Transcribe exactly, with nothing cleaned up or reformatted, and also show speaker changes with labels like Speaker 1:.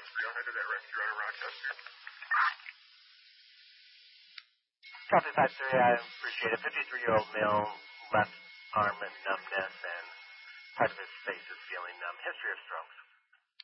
Speaker 1: three hundred to that rescue out of Rochester.
Speaker 2: Copy five three, I appreciate it. fifty-three-year-old male, left arm and numbness.